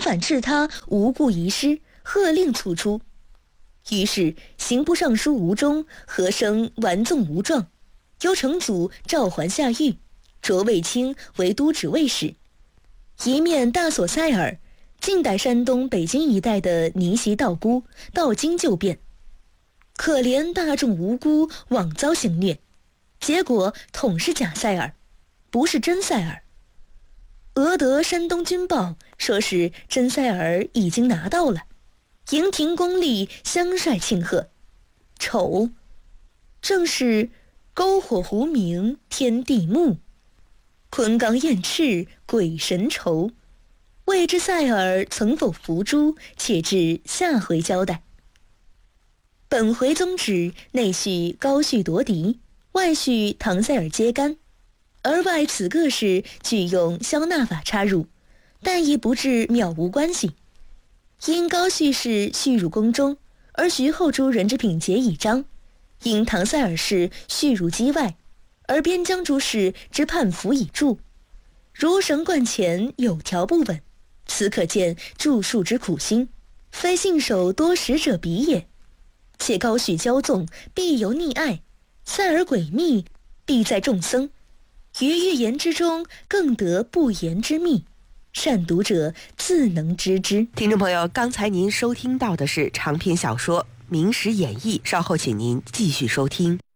反斥他无故遗失，喝令处出。于是刑部尚书吴忠和声玩纵吴状，由成祖召还下狱，擢卫青为都指卫使，一面大锁塞耳，尽逮山东北京一带的尼袭道姑，到京就变。可怜大众无辜，枉遭刑虐，结果统是假塞耳，不是真塞耳。俄得山东军报，说是真塞耳已经拿到了，营亭公吏相率庆贺。丑，正是篝火狐鸣天地暮，昆冈燕翅鬼神愁。未知塞尔曾否伏诛，且至下回交代。本回宗旨内叙高绪夺嫡，外叙唐塞尔揭竿，而外此各事俱用消纳法插入，但亦不至渺无关系。因高绪氏续入宫中，而徐后诸人之品节已彰；因唐塞尔氏续入畿外，而边疆诸事之叛服已著。如绳贯前，有条不紊，此可见著述之苦心，非信手多识者比也。且高绪骄纵，必有溺爱；塞尔诡秘，必在众僧。于预言之中，更得不言之秘，善读者自能知之。 听众朋友，刚才您收听到的是长篇小说《明史演义》，稍后请您继续收听。